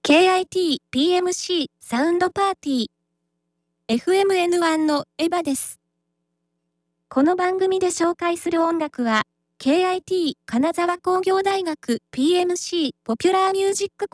KIT PMC サウンドパーティー FMN1 のエヴァです。この番組で紹介する音楽は KIT 金沢工業大学 PMC ポピュラーミュージック